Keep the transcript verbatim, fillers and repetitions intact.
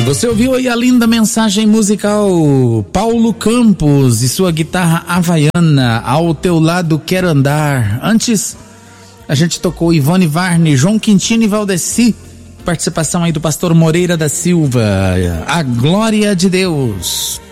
Você ouviu aí a linda mensagem musical Paulo Campos e sua guitarra havaiana, Ao Teu Lado Quero Andar. Antes a gente tocou Ivone Varney, João Quintino e Valdeci, participação aí do pastor Moreira da Silva, A Glória de Deus.